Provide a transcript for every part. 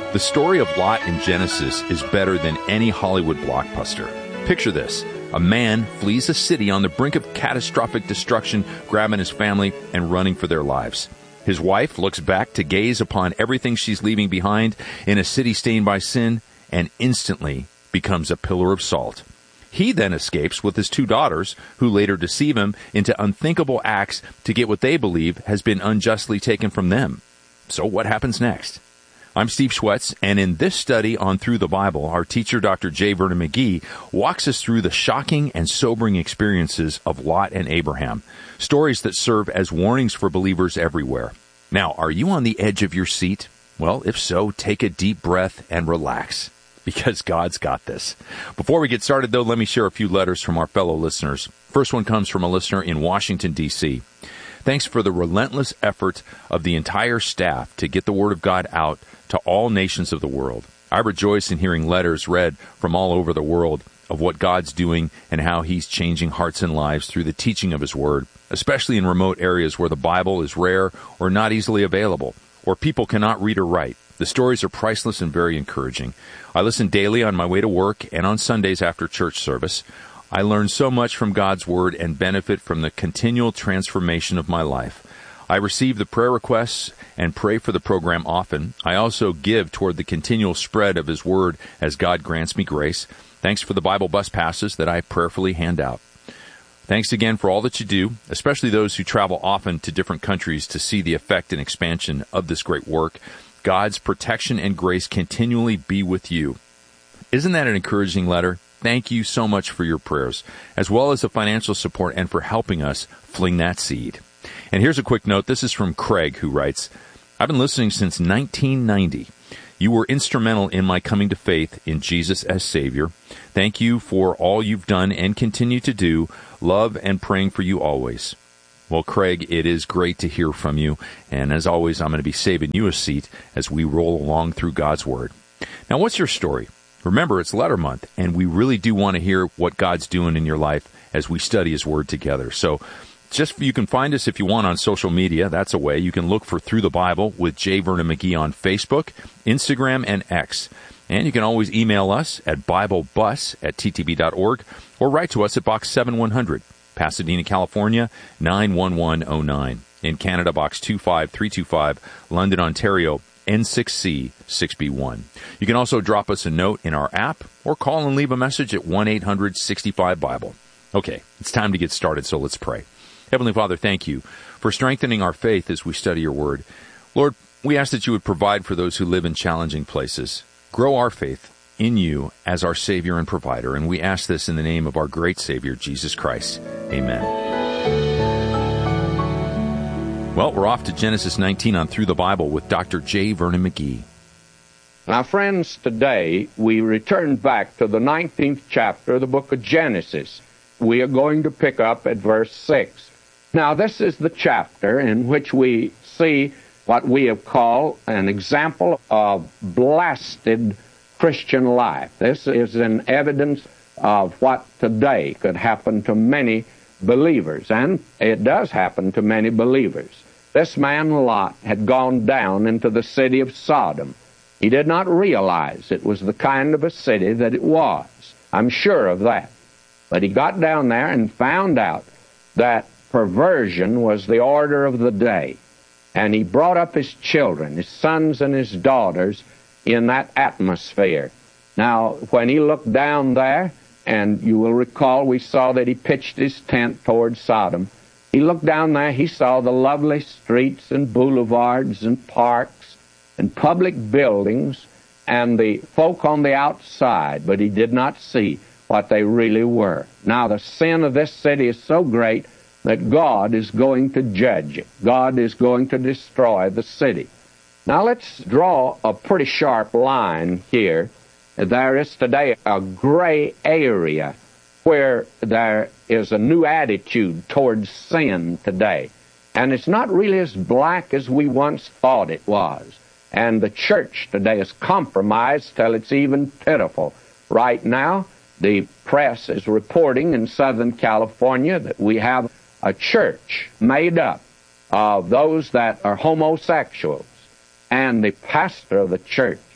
The story of Lot in Genesis is better than any Hollywood blockbuster. Picture this. A man flees a city on the brink of catastrophic destruction, grabbing his family and running for their lives. His wife looks back to gaze upon everything she's leaving behind in a city stained by sin and instantly becomes a pillar of salt. He then escapes with his 2 daughters, who later deceive him into unthinkable acts to get what they believe has been unjustly taken from them. So what happens next? I'm Steve Schwetz, and in this study on Through the Bible, our teacher, Dr. J. Vernon McGee, walks us through the shocking and sobering experiences of Lot and Abraham, stories that serve as warnings for believers everywhere. Now, are you on the edge of your seat? Well, if so, take a deep breath and relax, because God's got this. Before we get started, though, let me share a few letters from our fellow listeners. First one comes from a listener in Washington, D.C. Thanks for the relentless effort of the entire staff to get the Word of God out to all nations of the world. I rejoice in hearing letters read from all over the world of what God's doing and how He's changing hearts and lives through the teaching of His Word, especially in remote areas where the Bible is rare or not easily available, or people cannot read or write. The stories are priceless and very encouraging. I listen daily on my way to work and on Sundays after church service. I learn so much from God's Word and benefit from the continual transformation of my life. I receive the prayer requests and pray for the program often. I also give toward the continual spread of His Word as God grants me grace. Thanks for the Bible bus passes that I prayerfully hand out. Thanks again for all that you do, especially those who travel often to different countries to see the effect and expansion of this great work. God's protection and grace continually be with you. Isn't that an encouraging letter? Thank you so much for your prayers, as well as the financial support and for helping us fling that seed. And here's a quick note. This is from Craig, who writes, I've been listening since 1990. You were instrumental in my coming to faith in Jesus as Savior. Thank you for all you've done and continue to do. Love and praying for you always. Well, Craig, it is great to hear from you. And as always, I'm going to be saving you a seat as we roll along through God's Word. Now, what's your story? Remember, it's letter month, and we really do want to hear what God's doing in your life as we study His Word together. So you can find us if you want on social media. That's a way. You can look for Through the Bible with J. Vernon McGee on Facebook, Instagram, and X. And you can always email us at BibleBus@ttb.org or write to us at Box 7100, Pasadena, California, 91109. In Canada, Box 25325, London, Ontario, N6C 6B1. You can also drop us a note in our app or call and leave a message at 1-800-65-BIBLE. Okay, it's time to get started, so let's pray. Heavenly Father, thank you for strengthening our faith as we study your word. Lord, we ask that you would provide for those who live in challenging places. Grow our faith in you as our Savior and provider, and we ask this in the name of our great Savior, Jesus Christ. Amen. Well, we're off to Genesis 19 on Through the Bible with Dr. J. Vernon McGee. Now, friends, today we return back to the 19th chapter of the book of Genesis. We are going to pick up at verse 6. Now, this is the chapter in which we see what we have called an example of blasted Christian life. This is an evidence of what today could happen to many believers, and it does happen to many believers. This man Lot had gone down into the city of Sodom. He did not realize it was the kind of a city that it was. I'm sure of that. But he got down there and found out that perversion was the order of the day. And he brought up his children, his sons and his daughters, in that atmosphere. Now, when he looked down there, and you will recall we saw that he pitched his tent toward Sodom. He looked down there, he saw the lovely streets and boulevards and parks and public buildings and the folk on the outside, but he did not see what they really were. Now, the sin of this city is so great that God is going to judge it. God is going to destroy the city. Now, let's draw a pretty sharp line here. There is today a gray area where there is a new attitude towards sin today. And it's not really as black as we once thought it was. And the church today is compromised till it's even pitiful. Right now, the press is reporting in Southern California that we have a church made up of those that are homosexuals. And the pastor of the church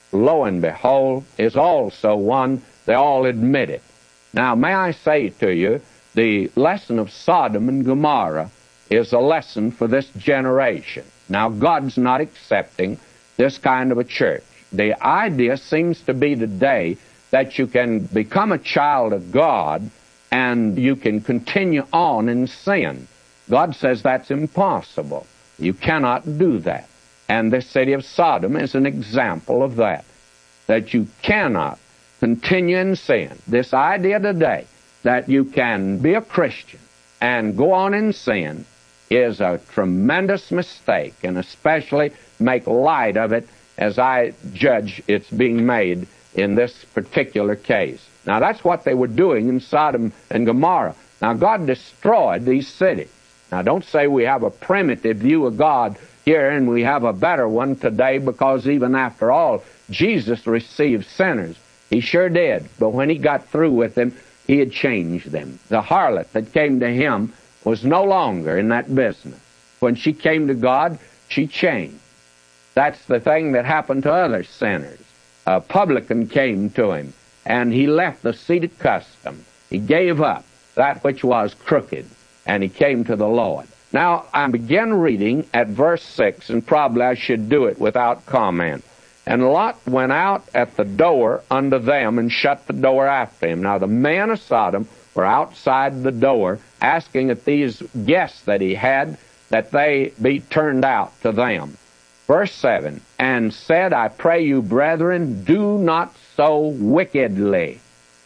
lo and behold, is also one they all admit it. Now, may I say to you, the lesson of Sodom and Gomorrah is a lesson for this generation. Now, God's not accepting this kind of a church. The idea seems to be today that you can become a child of God and you can continue on in sin. God says that's impossible. You cannot do that. And this city of Sodom is an example of that you cannot continue in sin. This idea today that you can be a Christian and go on in sin is a tremendous mistake, and especially make light of it as I judge it's being made in this particular case. Now, that's what they were doing in Sodom and Gomorrah. Now, God destroyed these cities. Now, don't say we have a primitive view of God here and we have a better one today, because even after all, Jesus received sinners. He sure did. But when he got through with them, he had changed them. The harlot that came to him was no longer in that business. When she came to God, she changed. That's the thing that happened to other sinners. A publican came to him, and he left the seat of custom. He gave up that which was crooked, and he came to the Lord. Now, I begin reading at verse 6, and probably I should do it without comment. And Lot went out at the door unto them, and shut the door after him. Now, the men of Sodom were outside the door, asking that these guests that he had, that they be turned out to them. Verse 7, and said, I pray you, brethren, do not so wickedly.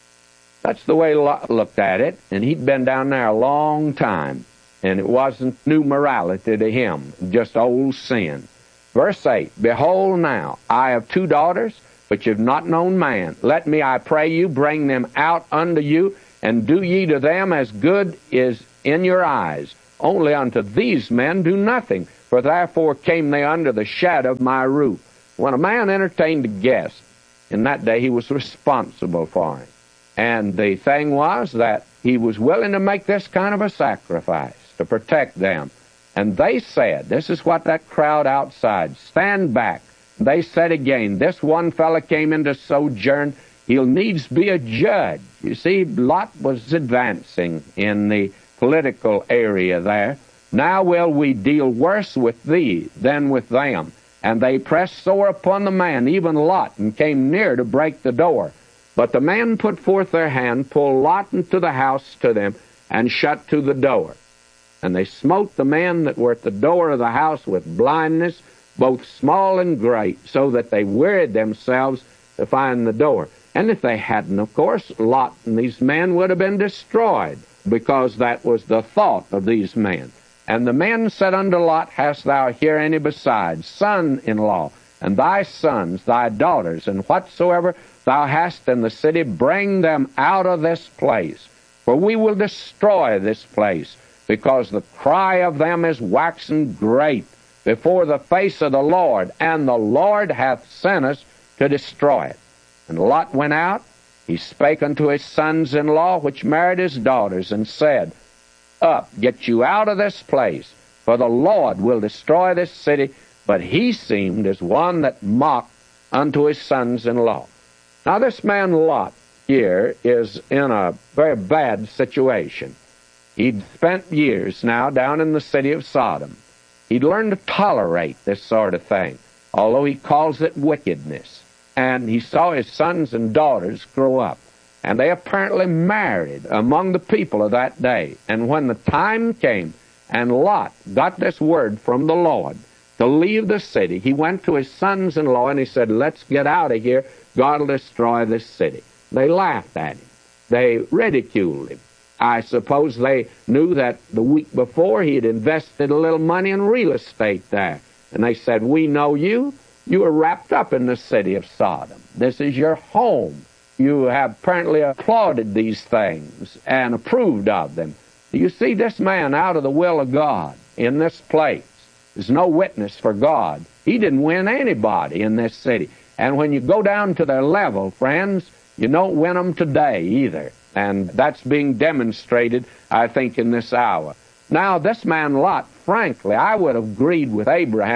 That's the way Lot looked at it, and he'd been down there a long time, and it wasn't new morality to him, just old sin. Verse 8, behold now, I have 2 daughters, which have not known man. Let me, I pray you, bring them out unto you, and do ye to them as good is in your eyes. Only unto these men do nothing, for therefore came they under the shadow of my roof. When a man entertained a guest, in that day he was responsible for him. And the thing was that he was willing to make this kind of a sacrifice to protect them. And they said, this is what that crowd outside, stand back. They said again, this one fellow came in to sojourn, he'll needs be a judge. You see, Lot was advancing in the political area there. Now will we deal worse with thee than with them. And they pressed sore upon the man, even Lot, and came near to break the door. But the men put forth their hand, pulled Lot into the house to them, and shut to the door. And they smote the men that were at the door of the house with blindness, both small and great, so that they wearied themselves to find the door. And if they hadn't, of course, Lot and these men would have been destroyed, because that was the thought of these men. And the men said unto Lot, hast thou here any besides, son-in-law, and thy sons, thy daughters, and whatsoever thou hast in the city, bring them out of this place, for we will destroy this place, because the cry of them is waxen great before the face of the Lord, and the Lord hath sent us to destroy it. And Lot went out, he spake unto his sons-in-law, which married his daughters, and said, up, get you out of this place, for the Lord will destroy this city. But he seemed as one that mocked unto his sons-in-law. Now this man Lot here is in a very bad situation. He'd spent years now down in the city of Sodom. He'd learned to tolerate this sort of thing, although he calls it wickedness. And he saw his sons and daughters grow up. And they apparently married among the people of that day. And when the time came, and Lot got this word from the Lord to leave the city, he went to his sons-in-law and he said, let's get out of here. God will destroy this city. They laughed at him. They ridiculed him. I suppose they knew that the week before he had invested a little money in real estate there. And they said, we know you. You are wrapped up in the city of Sodom. This is your home. You have apparently applauded these things and approved of them. You see, this man out of the will of God in this place is no witness for God. He didn't win anybody in this city. And when you go down to their level, friends, you don't win them today either. And that's being demonstrated, I think, in this hour. Now, this man Lot, frankly, I would have agreed with Abraham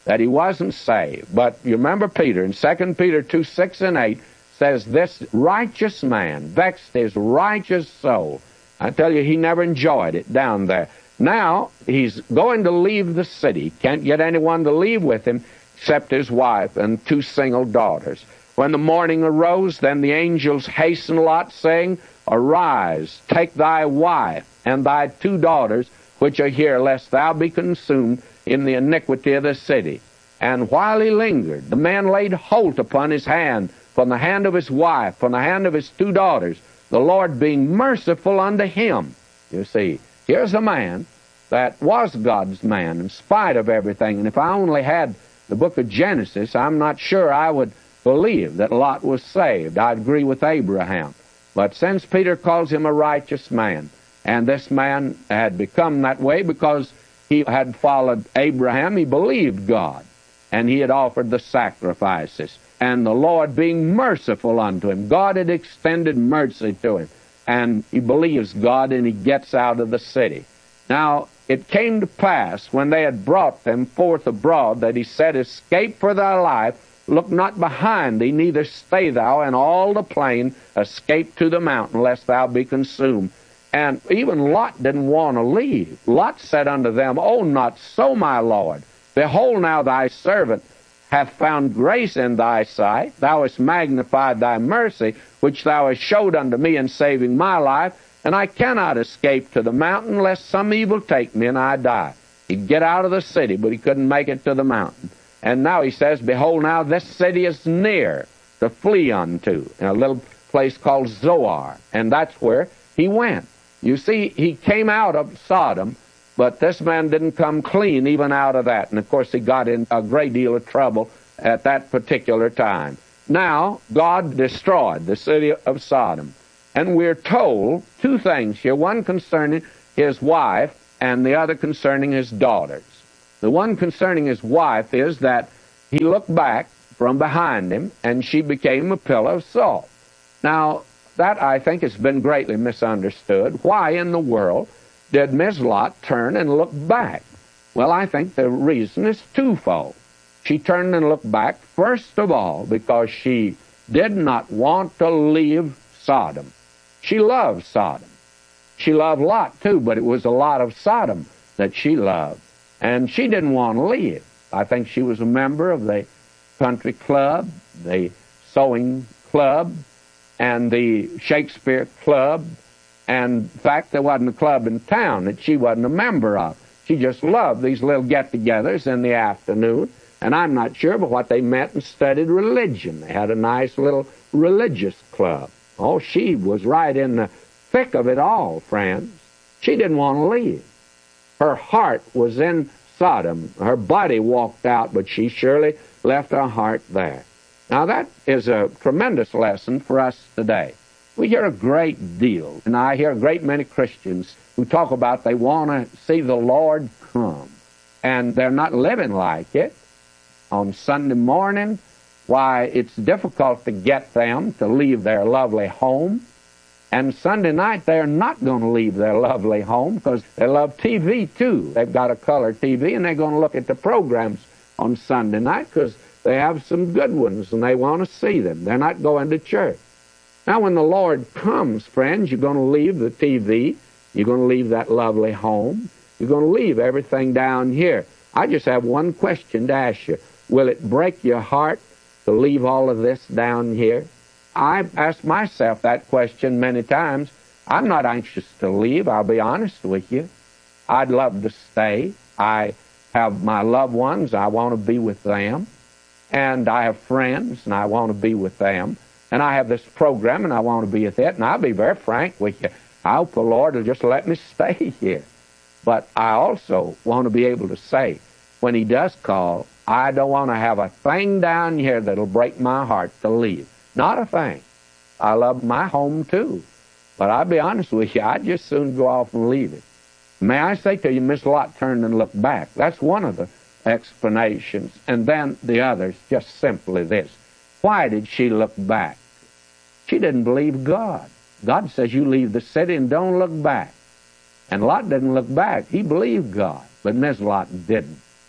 that he wasn't saved. But you remember Peter, in 2 Peter 2, 6 and 8, says, this righteous man vexed his righteous soul. I tell you, he never enjoyed it down there. Now, he's going to leave the city. Can't get anyone to leave with him except his wife and 2 single daughters. When the morning arose, then the angels hastened Lot, saying, Arise, take thy wife and thy 2 daughters, which are here, lest thou be consumed in the iniquity of the city. And while he lingered, the man laid hold upon his hand, from the hand of his wife, from the hand of his 2 daughters, the Lord being merciful unto him. You see, here's a man that was God's man in spite of everything. And if I only had the book of Genesis, I'm not sure I would believe that Lot was saved. I'd agree with Abraham. But since Peter calls him a righteous man, and this man had become that way because he had followed Abraham, he believed God, and he had offered the sacrifices. And the Lord being merciful unto him, God had extended mercy to him, and he believes God, and he gets out of the city. Now, it came to pass, when they had brought them forth abroad, that he said, Escape for thy life, look not behind thee, neither stay thou in all the plain, escape to the mountain, lest thou be consumed. And even Lot didn't want to leave. Lot said unto them, O, not so, my Lord. Behold, now thy servant hath found grace in thy sight. Thou hast magnified thy mercy, which thou hast showed unto me in saving my life. And I cannot escape to the mountain, lest some evil take me and I die. He'd get out of the city, but he couldn't make it to the mountain. And now he says, Behold, now this city is near to flee unto, in a little place called Zoar. And that's where he went. You see, he came out of Sodom, but this man didn't come clean even out of that. And, of course, he got in a great deal of trouble at that particular time. Now, God destroyed the city of Sodom. And we're told 2 things here, one concerning his wife and the other concerning his daughters. The one concerning his wife is that he looked back from behind him, and she became a pillar of salt. Now, that, I think, has been greatly misunderstood. Why in the world did Ms. Lot turn and look back? Well, I think the reason is twofold. She turned and looked back, first of all, because she did not want to leave Sodom. She loved Sodom. She loved Lot, too, but it was a lot of Sodom that she loved. And she didn't want to leave. I think she was a member of the country club, the sewing club, and the Shakespeare club. And in fact, there wasn't a club in town that she wasn't a member of. She just loved these little get-togethers in the afternoon. And I'm not sure but what they met and studied religion. They had a nice little religious club. Oh, she was right in the thick of it all, friends. She didn't want to leave. Her heart was in Sodom. Her body walked out, but she surely left her heart there. Now, that is a tremendous lesson for us today. We hear a great deal, and I hear a great many Christians who talk about they want to see the Lord come, and they're not living like it. On Sunday morning, why, it's difficult to get them to leave their lovely home. And Sunday night, they're not going to leave their lovely home because they love TV, too. They've got a color TV, and they're going to look at the programs on Sunday night because they have some good ones, and they want to see them. They're not going to church. Now, when the Lord comes, friends, you're going to leave the TV. You're going to leave that lovely home. You're going to leave everything down here. I just have one question to ask you. Will it break your heart to leave all of this down here? I've asked myself that question many times. I'm not anxious to leave, I'll be honest with you. I'd love to stay. I have my loved ones. I want to be with them. And I have friends, and I want to be with them. And I have this program, and I want to be with it. And I'll be very frank with you. I hope the Lord will just let me stay here. But I also want to be able to say, when He does call, I don't want to have a thing down here that'll break my heart to leave. Not a thing. I love my home, too. But I'll be honest with you, I'd just soon go off and leave it. May I say to you, Miss Lot turned and looked back. That's one of the explanations. And then the other's just simply this. Why did she look back? She didn't believe God. God says you leave the city and don't look back. And Lot didn't look back. He believed God. But Miss Lot didn't.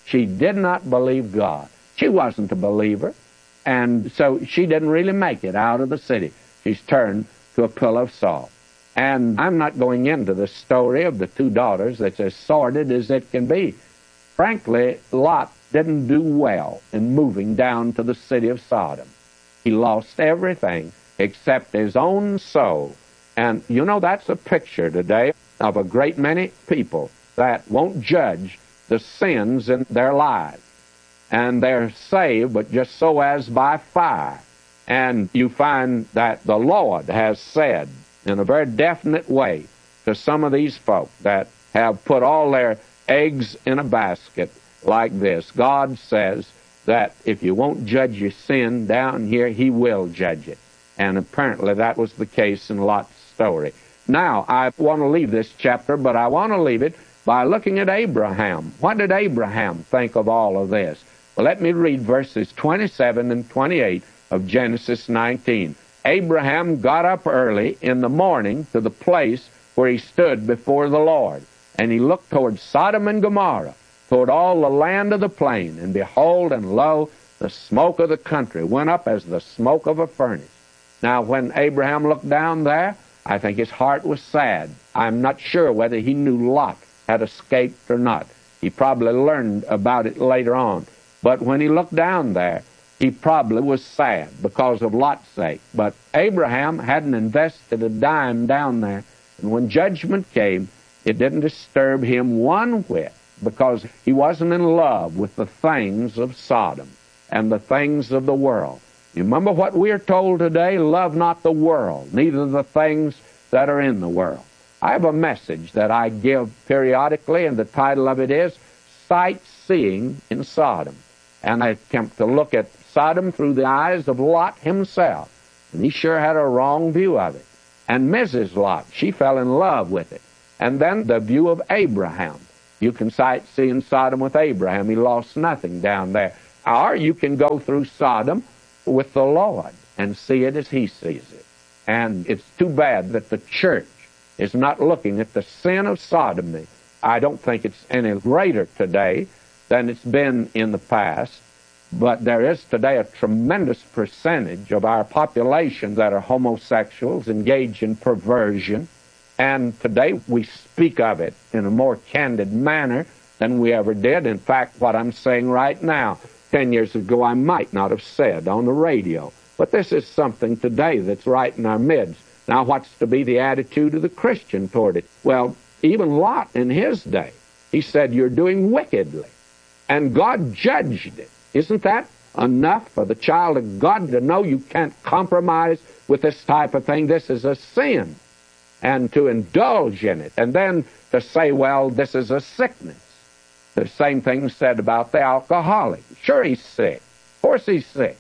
She did not believe God. She wasn't a believer, and so she didn't really make it out of the city. She's turned to a pillar of salt. And I'm not going into the story of the two daughters that's as sordid as it can be. Frankly, Lot didn't do well in moving down to the city of Sodom. He lost everything except his own soul. And you know, that's a picture today of a great many people that won't judge the sins in their lives. And they're saved, but just so as by fire. And you find that the Lord has said in a very definite way to some of these folk that have put all their eggs in a basket like this. God says that if you won't judge your sin down here, He will judge it. And apparently that was the case in Lot's story. Now, I want to leave this chapter, but I want to leave it by looking at Abraham. What did Abraham think of all of this? Well, let me read verses 27 and 28 of Genesis 19. Abraham got up early in the morning to the place where he stood before the Lord, and he looked toward Sodom and Gomorrah, toward all the land of the plain, and behold, and lo, the smoke of the country went up as the smoke of a furnace. Now, when Abraham looked down there, I think his heart was sad. I'm not sure whether he knew Lot had escaped or not. He probably learned about it later on. But when he looked down there, he probably was sad because of Lot's sake. But Abraham hadn't invested a dime down there. And when judgment came, it didn't disturb him one whit because he wasn't in love with the things of Sodom and the things of the world. You remember what we are told today? Love not the world, neither the things that are in the world. I have a message that I give periodically, and the title of it is Sightseeing in Sodom. And I attempt to look at Sodom through the eyes of Lot himself. And he sure had a wrong view of it. And Mrs. Lot, she fell in love with it. And then the view of Abraham. You can sightsee in Sodom with Abraham. He lost nothing down there. Or you can go through Sodom with the Lord and see it as He sees it. And it's too bad that the church is not looking at the sin of sodomy. I don't think it's any greater today than it's been in the past, but there is today a tremendous percentage of our population that are homosexuals, engaged in perversion, and today we speak of it in a more candid manner than we ever did. In fact, what I'm saying right now, 10 years ago I might not have said on the radio, but this is something today that's right in our midst. Now, what's to be the attitude of the Christian toward it? Well, even Lot in his day, he said, you're doing wickedly. And God judged it. Isn't that enough for the child of God to know you can't compromise with this type of thing? This is a sin. And to indulge in it. And then to say, well, this is a sickness. The same thing said about the alcoholic. Sure, he's sick. Of course he's sick.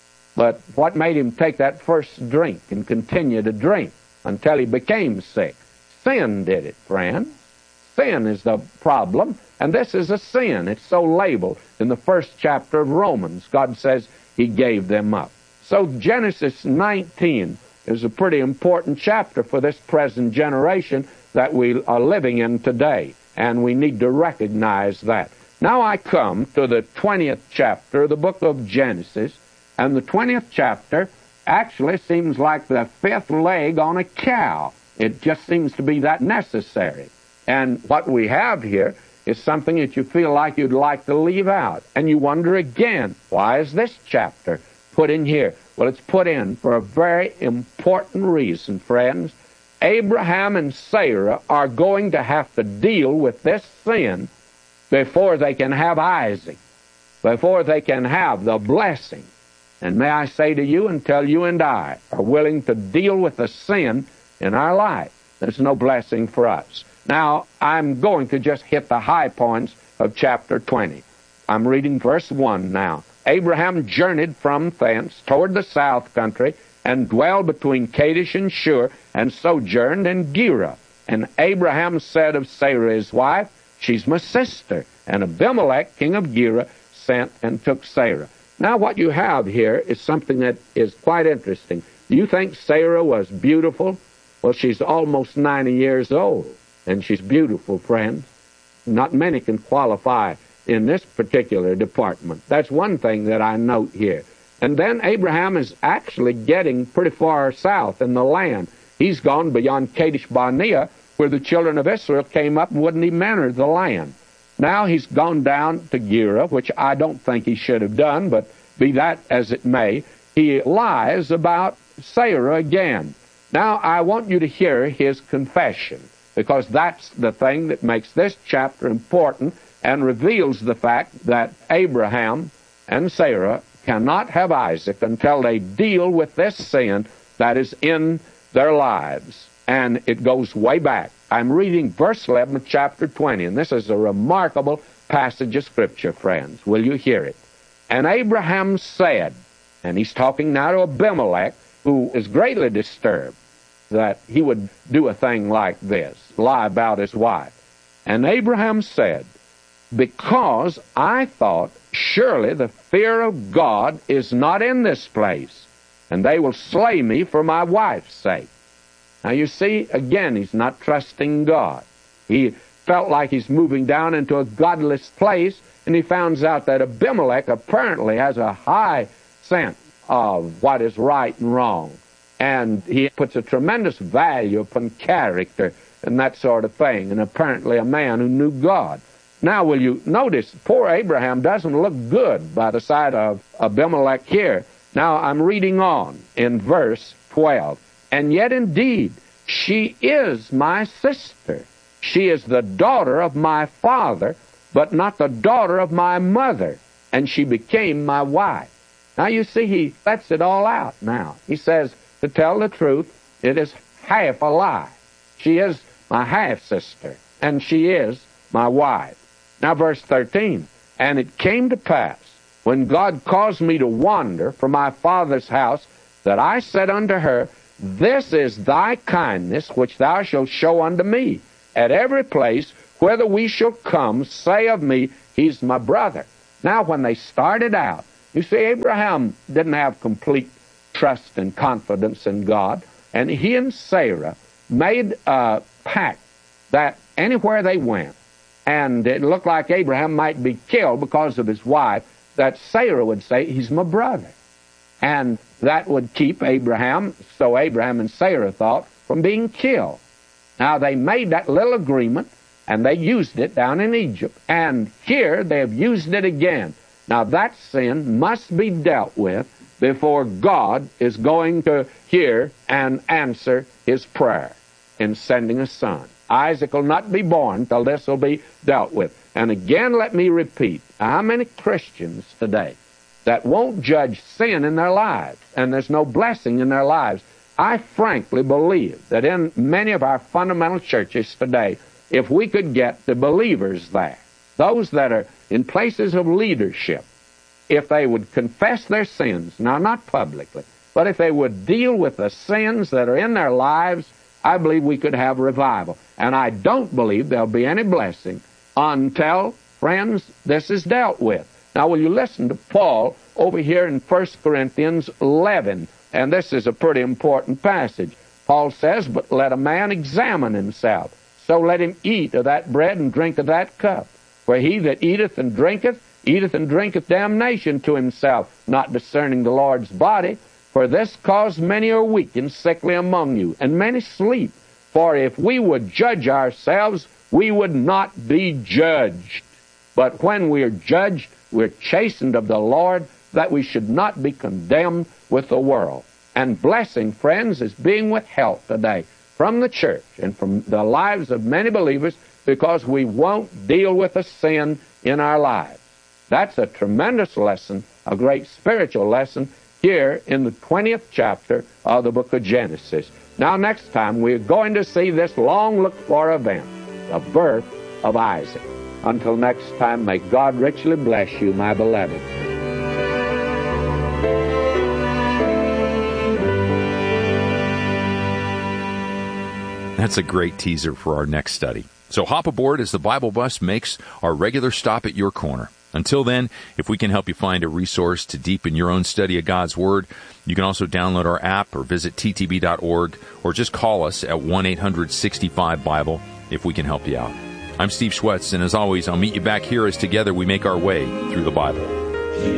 But what made him take that first drink and continue to drink until he became sick? Sin did it, friend. Sin is the problem, and this is a sin. It's so labeled in the first chapter of Romans. God says He gave them up. So Genesis 19 is a pretty important chapter for this present generation that we are living in today, and we need to recognize that. Now I come to the 20th chapter of the book of Genesis, and the 20th chapter actually seems like the fifth leg on a cow. It just seems to be that necessary. And what we have here is something that you feel like you'd like to leave out. And you wonder again, why is this chapter put in here? Well, it's put in for a very important reason, friends. Abraham and Sarah are going to have to deal with this sin before they can have Isaac, before they can have the blessing. And may I say to you, until you and I are willing to deal with the sin in our life, there's no blessing for us. Now, I'm going to just hit the high points of chapter 20. I'm reading verse 1 now. Abraham journeyed from thence toward the south country, and dwelled between Kadesh and Shur, and sojourned in Gerar. And Abraham said of Sarah his wife, she's my sister. And Abimelech, king of Gerar, sent and took Sarah. Now what you have here is something that is quite interesting. Do you think Sarah was beautiful? Well, she's almost 90 years old. And she's beautiful, friends. Not many can qualify in this particular department. That's one thing that I note here. And then Abraham is actually getting pretty far south in the land. He's gone beyond Kadesh Barnea, where the children of Israel came up and wouldn't even enter the land. Now he's gone down to Gerar, which I don't think he should have done, but be that as it may, he lies about Sarah again. Now I want you to hear his confession, because that's the thing that makes this chapter important and reveals the fact that Abraham and Sarah cannot have Isaac until they deal with this sin that is in their lives. And it goes way back. I'm reading verse 11 of chapter 20, and this is a remarkable passage of Scripture, friends. Will you hear it? And Abraham said, and he's talking now to Abimelech, who is greatly disturbed that he would do a thing like this, lie about his wife. And Abraham said, because I thought, surely the fear of God is not in this place, and they will slay me for my wife's sake. Now you see, again, he's not trusting God. He felt like he's moving down into a godless place, and he finds out that Abimelech apparently has a high sense of what is right and wrong. And he puts a tremendous value upon character and that sort of thing, and apparently a man who knew God. Now, will you notice, poor Abraham doesn't look good by the side of Abimelech here. Now, I'm reading on in verse 12. And yet, indeed, she is my sister. She is the daughter of my father, but not the daughter of my mother. And she became my wife. Now, you see, he lets it all out now. He says, to tell the truth, it is half a lie. She is my half-sister, and she is my wife. Now, verse 13, and it came to pass, when God caused me to wander from my father's house, that I said unto her, this is thy kindness which thou shalt show unto me. At every place whither we shall come, say of me, he's my brother. Now, when they started out, you see, Abraham didn't have complete trust and confidence in God, and he and Sarah made a pact that anywhere they went, and it looked like Abraham might be killed because of his wife, that Sarah would say, he's my brother. And that would keep Abraham, so Abraham and Sarah thought, from being killed. Now, they made that little agreement, and they used it down in Egypt. And here they have used it again. Now, that sin must be dealt with before God is going to hear and answer his prayer in sending a son. Isaac will not be born till this will be dealt with. And again, let me repeat, how many Christians today that won't judge sin in their lives, and there's no blessing in their lives? I frankly believe that in many of our fundamental churches today, if we could get the believers there, those that are in places of leadership, if they would confess their sins, now not publicly, but if they would deal with the sins that are in their lives, I believe we could have revival. And I don't believe there'll be any blessing until, friends, this is dealt with. Now, will you listen to Paul over here in 1 Corinthians 11? And this is a pretty important passage. Paul says, but let a man examine himself. So let him eat of that bread and drink of that cup. For he that eateth and drinketh damnation to himself, not discerning the Lord's body. For this cause many are weak and sickly among you, and many sleep. For if we would judge ourselves, we would not be judged. But when we are judged, we're chastened of the Lord, that we should not be condemned with the world. And blessing, friends, is being withheld today from the church and from the lives of many believers because we won't deal with a sin in our lives. That's a tremendous lesson, a great spiritual lesson here in the 20th chapter of the book of Genesis. Now, next time, we're going to see this long-looked-for event, the birth of Isaac. Until next time, may God richly bless you, my beloved. That's a great teaser for our next study. So hop aboard as the Bible Bus makes our regular stop at your corner. Until then, if we can help you find a resource to deepen your own study of God's Word, you can also download our app or visit ttb.org or just call us at 1-800-65-BIBLE if we can help you out. I'm Steve Schwetz, and as always, I'll meet you back here as together we make our way through the Bible.